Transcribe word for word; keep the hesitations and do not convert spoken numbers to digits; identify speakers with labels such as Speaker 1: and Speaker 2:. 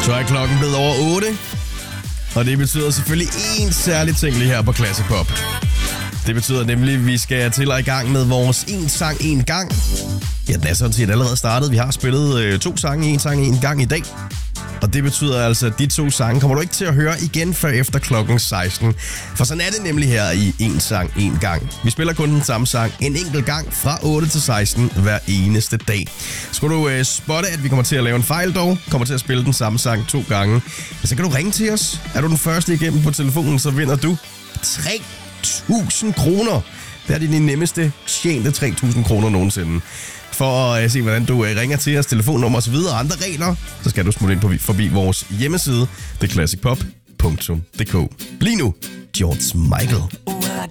Speaker 1: Så er klokken blevet over otte, og det betyder selvfølgelig en særlig ting lige her på Classic Pop. Det betyder nemlig, at vi skal til og i gang med vores en sang en gang. Ja, den er sådan set allerede startet. Vi har spillet øh, to sange en sang en gang i dag. Og det betyder altså, at de to sange kommer du ikke til at høre igen før efter klokken seksten. For sådan er det nemlig her i en sang en gang. Vi spiller kun den samme sang en enkelt gang fra otte til seksten hver eneste dag. Skulle du øh, spotte, at vi kommer til at lave en fejl dog, kommer til at spille den samme sang to gange, så kan du ringe til os. Er du den første igennem på telefonen, så vinder du tre tusind kroner. Det er din nemmeste tjente tre tusind kroner nogensinde. For at se, hvordan du ringer til os, telefonnummer og så videre og andre regler, så skal du smutte ind på, forbi vores hjemmeside, the classic pop punktum d k. Lige nu, George Michael.
Speaker 2: Well, I